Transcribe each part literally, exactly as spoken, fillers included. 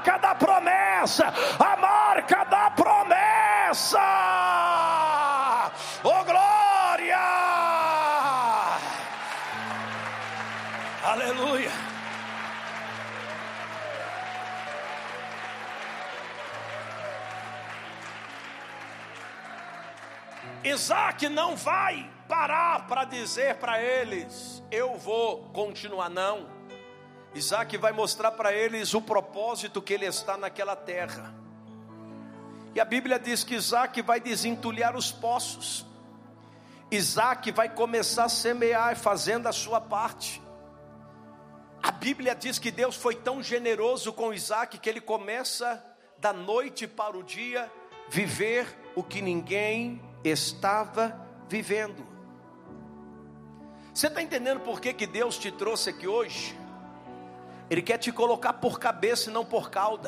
marca da promessa, a marca da promessa. Oh glória! Aleluia! Isaac não vai parar para dizer para eles: eu vou continuar, não. Isaac vai mostrar para eles o propósito que ele está naquela terra. E a Bíblia diz que Isaac vai desentulhar os poços. Isaac vai começar a semear, fazendo a sua parte. A Bíblia diz que Deus foi tão generoso com Isaac que ele começa da noite para o dia viver o que ninguém estava vivendo. Você está entendendo por que, que Deus te trouxe aqui hoje? Ele quer te colocar por cabeça e não por cauda.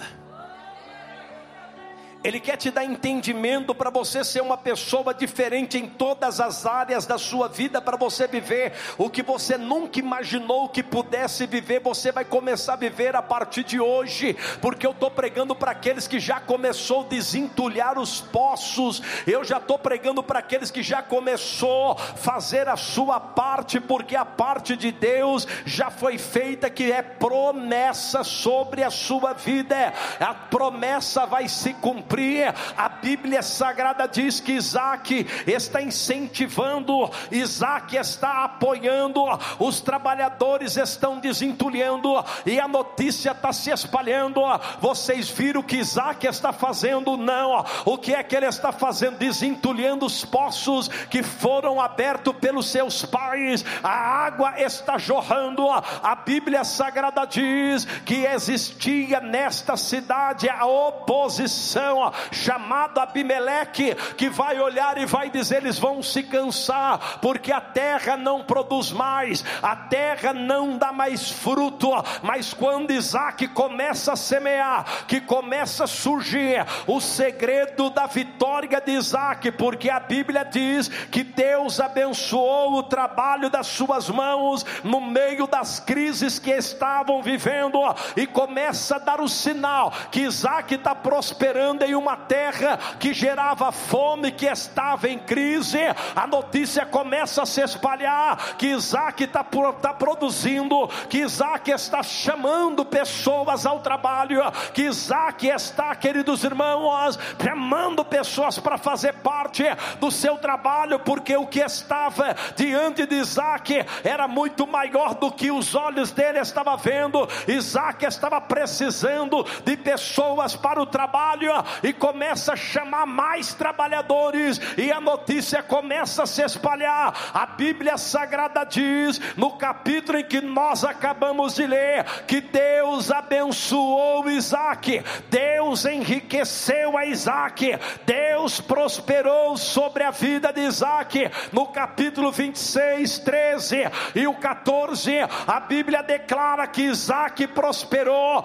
Ele quer te dar entendimento para você ser uma pessoa diferente em todas as áreas da sua vida, para você viver o que você nunca imaginou que pudesse viver. Você vai começar a viver a partir de hoje, porque eu estou pregando para aqueles que já começou a desentulhar os poços. Eu já estou pregando para aqueles que já começou a fazer a sua parte, porque a parte de Deus já foi feita, que é promessa sobre a sua vida. A promessa vai se cumprir. A Bíblia Sagrada diz que Isaac está incentivando, Isaac está apoiando, os trabalhadores estão desentulhando, e a notícia está se espalhando. Vocês viram o que Isaac está fazendo? Não. O que é que ele está fazendo? Desentulhando os poços que foram abertos pelos seus pais. A água está jorrando. A Bíblia Sagrada diz que existia nesta cidade a oposição, chamado Abimeleque, que vai olhar e vai dizer: eles vão se cansar, porque a terra não produz mais, a terra não dá mais fruto. Mas quando Isaac começa a semear, que começa a surgir o segredo da vitória de Isaac, porque a Bíblia diz que Deus abençoou o trabalho das suas mãos no meio das crises que estavam vivendo, e começa a dar o sinal que Isaac está prosperando em uma terra que gerava fome, que estava em crise. A notícia começa a se espalhar que Isaac está tá produzindo, que Isaac está chamando pessoas ao trabalho, que Isaac está, queridos irmãos, chamando pessoas para fazer parte do seu trabalho, porque o que estava diante de Isaac era muito maior do que os olhos dele estavam vendo. Isaac estava precisando de pessoas para o trabalho, e começa a chamar mais trabalhadores, e a notícia começa a se espalhar. A Bíblia Sagrada diz, no capítulo em que nós acabamos de ler, que Deus abençoou Isaac, Deus enriqueceu a Isaac, Deus prosperou sobre a vida de Isaac. No capítulo vinte e seis, treze e o quatorze, a Bíblia declara que Isaac prosperou,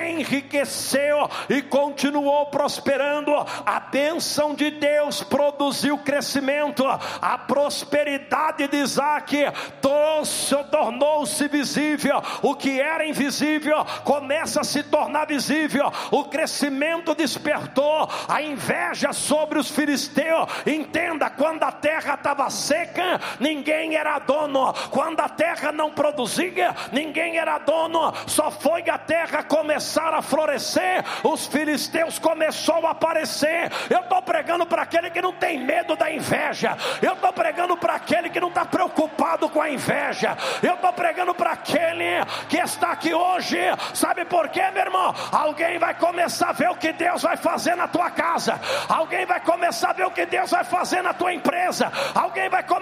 enriqueceu e continuou prosperando. A bênção de Deus produziu crescimento. A prosperidade de Isaac tornou-se visível. O que era invisível começa a se tornar visível. O crescimento despertou a inveja sobre os filisteus. Entenda, quando a terra estava seca, ninguém era dono. Quando a terra não produzia, ninguém era dono. Só foi a terra começar a florescer, os filisteus começaram a aparecer. Eu estou pregando para aquele que não tem medo da inveja. Eu estou pregando para aquele que não está preocupado com a inveja. Eu estou pregando para aquele que está aqui hoje. Sabe por quê, meu irmão? Alguém vai começar a ver o que Deus vai fazer na tua casa. Alguém vai começar a ver o que Deus vai fazer na tua empresa. Alguém vai começar